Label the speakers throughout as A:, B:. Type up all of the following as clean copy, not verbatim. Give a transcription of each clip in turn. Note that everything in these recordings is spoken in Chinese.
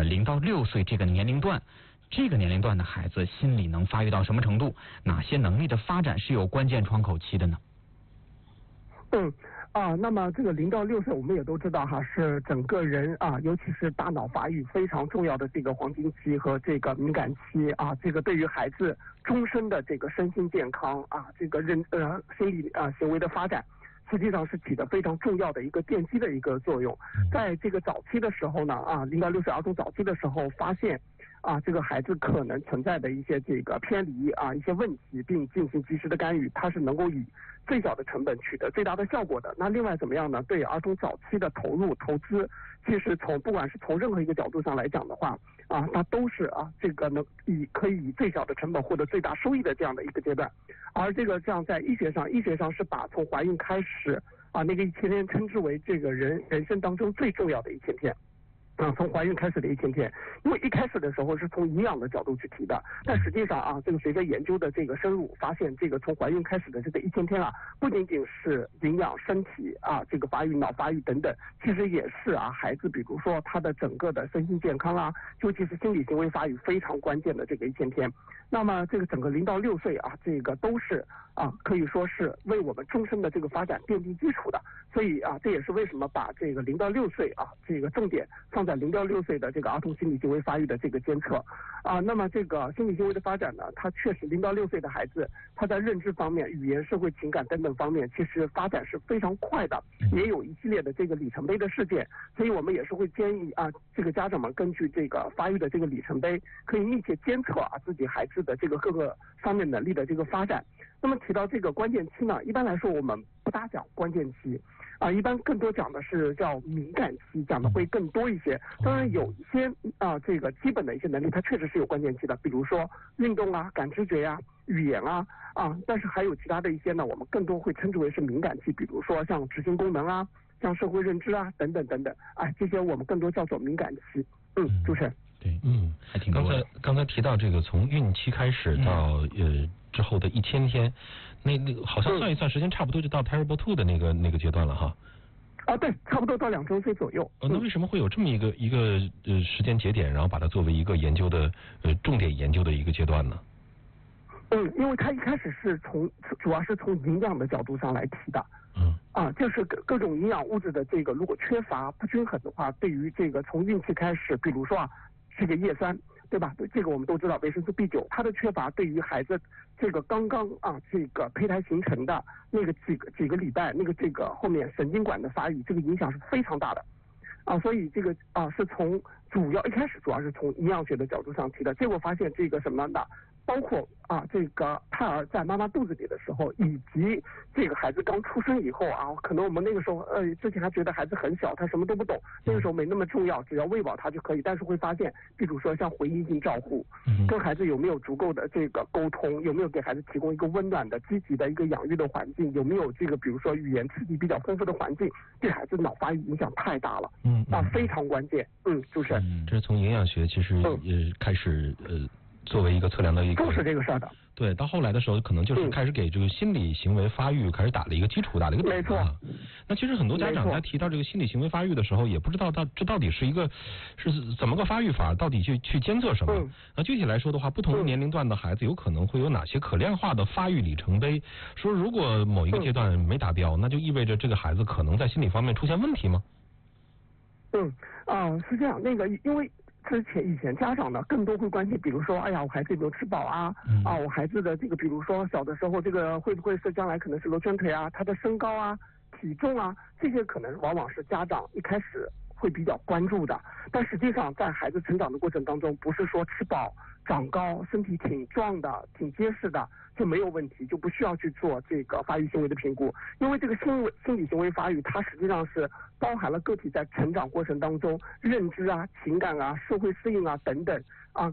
A: 0到6岁这个年龄段。这个年龄段的孩子心理能发育到什么程度？哪些能力的发展是有关键窗口期的呢？
B: 那么这个0到6岁，我们也都知道哈，是整个人尤其是大脑发育非常重要的这个黄金期和这个敏感期这个对于孩子终身的这个身心健康这个心理行为的发展，实际上是起着非常重要的一个奠基的一个作用。在这个早期的时候呢0到6岁儿童早期的时候发现这个孩子可能存在的一些这个偏离一些问题，并进行及时的干预，它是能够以最小的成本取得最大的效果的。那另外怎么样呢？对儿童早期的投资，其实不管是从任何一个角度上来讲的话它都是这个可以以最小的成本获得最大收益的这样的一个阶段。而这个在医学上是把从怀孕开始那个1000天称之为这个人生当中最重要的1000天。从怀孕开始的1000天，因为一开始的时候是从营养的角度去提的，但实际上这个随着研究的这个深入，发现这个从怀孕开始的这个1000天不仅仅是营养、身体这个发育、脑发育等等，其实也是孩子比如说他的整个的身心健康尤其是心理行为发育非常关键的这个1000天。那么这个整个0到6岁这个都是可以说是为我们终身的这个发展奠定基础的。所以这也是为什么把这个0到6岁这个重点放在0到6岁的这个儿童心理行为发育的这个监测那么这个心理行为的发展呢，它确实0到6岁的孩子，他在认知方面、语言、社会、情感等等方面，其实发展是非常快的，也有一系列的这个里程碑的事件。所以我们也是会建议这个家长们根据这个发育的这个里程碑，可以密切监测自己孩子的这个各个方面能力的这个发展。那么提到这个关键期呢，一般来说我们不大讲关键期一般更多讲的是叫敏感期，讲的会更多一些。当然有一些这个基本的一些能力，它确实是有关键期的，比如说运动感知觉语言但是还有其他的一些呢，我们更多会称之为是敏感期，比如说像执行功能像社会认知等等等等，这些我们更多叫做敏感期。主持人。
A: 对，还挺多的。
C: 刚才提到这个从孕期开始到之后的1000天，那好像算一算时间差不多就到 Terrible 2的那个阶段了哈。
B: 对，差不多到2周岁左右。
C: 那为什么会有这么一个时间节点，然后把它作为一个研究的重点研究的一个阶段呢？
B: 因为它一开始是主要是从营养的角度上来提的。就是各种营养物质的这个如果缺乏不均衡的话，对于这个从孕期开始，比如说这个叶酸，对吧？这个我们都知道维生素 B9， 它的缺乏对于孩子这个刚刚这个胚胎形成的那个几个礼拜，那个这个后面神经管的发育，这个影响是非常大的。所以这个是从一开始主要是从营养学的角度上提的，结果发现这个什么的，包括这个胎儿在妈妈肚子里的时候，以及这个孩子刚出生以后可能我们那个时候之前还觉得孩子很小，他什么都不懂，那个时候没那么重要，只要喂饱他就可以。但是会发现，比如说像回应性照护，跟孩子有没有足够的这个沟通，有没有给孩子提供一个温暖的、积极的一个养育的环境，有没有这个比如说语言刺激比较丰富的环境，对孩子脑发育影响太大了。非常关键。主持人。
C: 这是从营养学其实也开始作为一个测量的一个
B: 重视这个事儿的。
C: 对，到后来的时候，可能就是开始给这个心理行为发育开始打了一个基础，打了一个底。
B: 没错。
C: 那其实很多家长在提到这个心理行为发育的时候，也不知道这到底是怎么个发育法，到底去监测什么。那具体来说的话，不同的年龄段的孩子有可能会有哪些可量化的发育里程碑？说如果某一个阶段没达标，那就意味着这个孩子可能在心理方面出现问题吗？
B: 是这样，因为以前家长呢更多会关心，比如说我孩子有没有吃饱我孩子的这个比如说小的时候这个会不会是将来可能是螺旋腿他的身高体重这些可能往往是家长一开始会比较关注的。但实际上在孩子成长的过程当中，不是说吃饱长高身体挺壮的挺结实的就没有问题，就不需要去做这个发育行为的评估。因为这个心理行为发育，它实际上是包含了个体在成长过程当中认知情感社会适应等等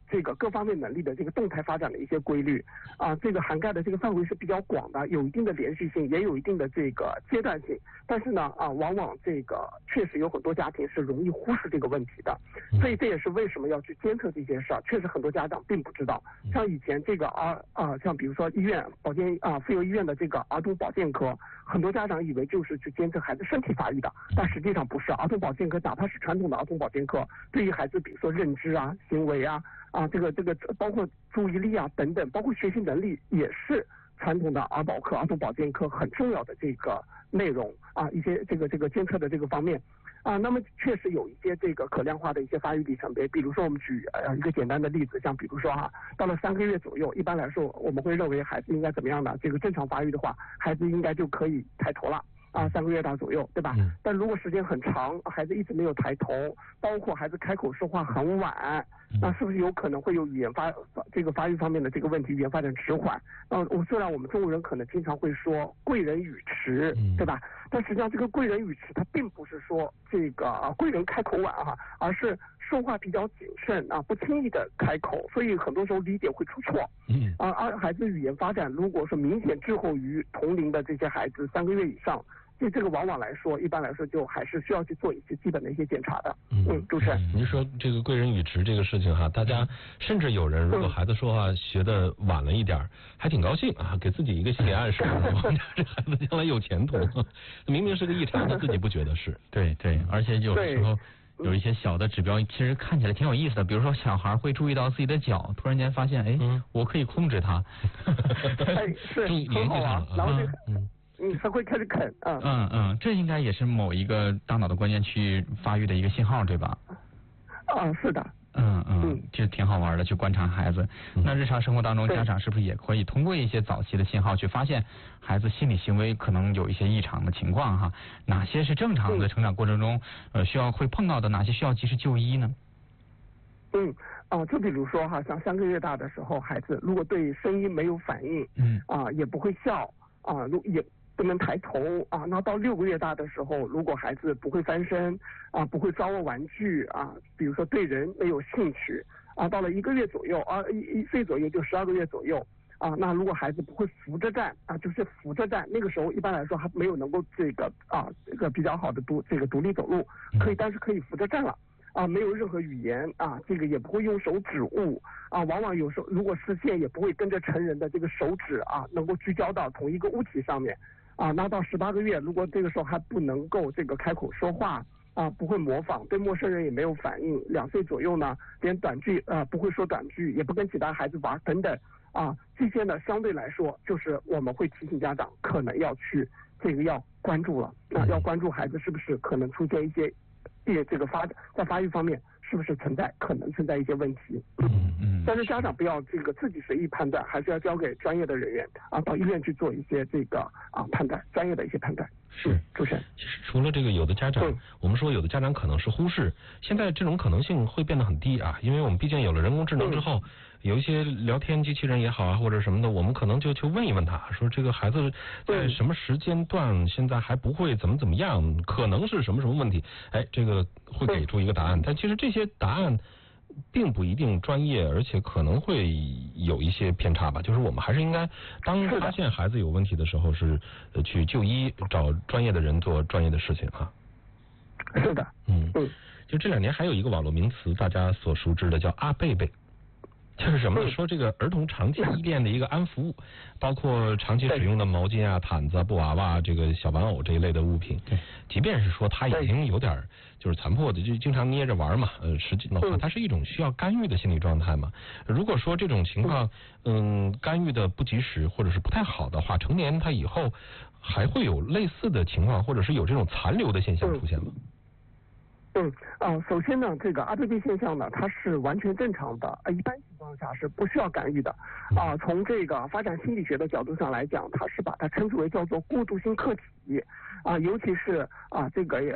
B: 这个各方面能力的这个动态发展的一些规律啊，这个涵盖的这个范围是比较广的，有一定的连续性，也有一定的这个阶段性。但是呢往往这个确实有很多家庭是容易忽视这个问题的，所以这也是为什么要去监测这件事儿。确实很多家长并不知道，像以前这个像比如说医院妇幼医院的这个儿童保健科，很多家长以为就是去监测孩子身体发育的，但实际上不是。儿童保健科哪怕是传统的儿童保健科，对于孩子比如说认知啊、行为啊这个包括注意力啊等等，包括学习能力，也是传统的儿保科、儿童保健科很重要的这个内容一些这个监测的这个方面那么确实有一些这个可量化的一些发育里程碑，比如说我们举一个简单的例子，像比如说到了3个月左右，一般来说我们会认为孩子应该怎么样呢？这个正常发育的话，孩子应该就可以抬头了。3个月大左右，对吧？但如果时间很长，孩子一直没有抬头，包括孩子开口说话很晚，那是不是有可能会有语言发育方面的这个问题，语言发展迟缓？虽然我们中国人可能经常会说贵人语迟，对吧？但实际上这个贵人语迟，它并不是说这个贵人开口晚而是说话比较谨慎不轻易的开口，所以很多时候理解会出错。而孩子语言发展如果说明显滞后于同龄的这些孩子3个月以上，这个往往来说，一般来说就还是需要去做一些基本的一些检查的。主持人，
C: 您说这个贵人语迟这个事情大家甚至有人如果孩子说话学的晚了一点，还挺高兴给自己一个心理暗示，我们家这孩子将来有前途。明明是个异常，他自己不觉得是。
A: 对，而且有时候有一些小的指标，其实看起来挺有意思的，比如说小孩会注意到自己的脚，突然间发现，我可以控制它。
B: 是很好啊，然后他会开始啃
A: 这应该也是某一个大脑的关键区域发育的一个信号，对吧？
B: 是的。
A: 这挺好玩的，去观察孩子。那日常生活当中，家长是不是也可以通过一些早期的信号去发现孩子心理行为可能有一些异常的情况哪些是正常的成长过程中需要会碰到的，哪些需要及时就医呢？
B: 就比如说像3个月大的时候，孩子如果对声音没有反应，也不会笑也不能抬头那到6个月大的时候，如果孩子不会翻身不会抓握玩具比如说对人没有兴趣到了1个月左右1岁左右就12个月左右那如果孩子不会扶着站就是扶着站，那个时候一般来说还没有能够这个比较好的独立走路，但是可以扶着站了。没有任何语言这个也不会用手指物往往有时候如果视线也不会跟着成人的这个手指能够聚焦到同一个物体上面那到18个月，如果这个时候还不能够这个开口说话不会模仿，对陌生人也没有反应，2岁左右呢，连短句不会说短句，也不跟其他孩子玩等等这些呢相对来说就是我们会提醒家长可能要去要关注了，要关注孩子是不是可能出现一些这个在发育方面是不是可能存在一些问题。但是家长不要自己随意判断，还是要交给专业的人员到医院去做一些判断，专业的一些判断。
C: 是，
B: 主持人。
C: 其实除了这个，有的家长，我们说有的家长可能是忽视，现在这种可能性会变得很低因为我们毕竟有了人工智能之后，有一些聊天机器人也好或者什么的，我们可能就去问一问他，说这个孩子在什么时间段现在还不会怎么样，可能是什么问题，这个会给出一个答案，但其实这些答案并不一定专业，而且可能会有一些偏差吧。就是我们还是应该当发现孩子有问题的时候，是去就医，找专业的人做专业的事情
B: 是的。
C: 就这2年还有一个网络名词，大家所熟知的叫阿贝贝。就是什么呢？说这个儿童长期依恋的一个安抚物，包括长期使用的毛巾毯子布娃娃这个小玩偶这一类的物品。即便是说他已经有点就是残破的，就经常捏着玩嘛，实际的话它是一种需要干预的心理状态嘛。如果说这种情况干预的不及时或者是不太好的话，成年他以后还会有类似的情况，或者是有这种残留的现象出现吗？
B: 首先呢，这个阿贝贝现象呢，它是完全正常的，一般情况下是不需要干预的。从这个发展心理学的角度上来讲，它是把它称之为叫做过渡性客体。尤其是这个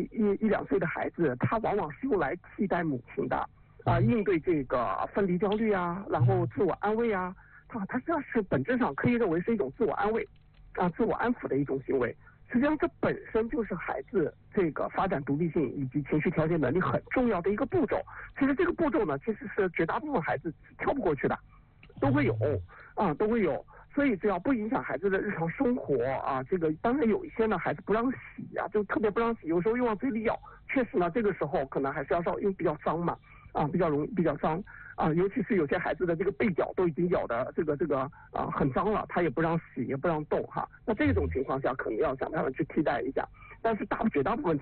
B: 1-2岁的孩子，他往往是用来替代母亲的，应对这个分离焦虑然后自我安慰它实际上是本质上可以认为是一种自我安慰自我安抚的一种行为。 实际上这本身就是孩子这个发展独立性以及情绪调节能力很重要的一个步骤。其实这个步骤呢，其实是绝大部分孩子跳不过去的，都会有都会有。所以只要不影响孩子的日常生活啊，这个当然有一些呢孩子不让洗啊，就特别不让洗，有时候又往嘴里咬，确实呢这个时候可能还是要稍微，因为比较脏嘛，比较脏啊，尤其是有些孩子的这个背角都已经咬的这个很脏了，他也不让洗也不让动哈，那这种情况下可能要想办法去替代一下，但是绝大部分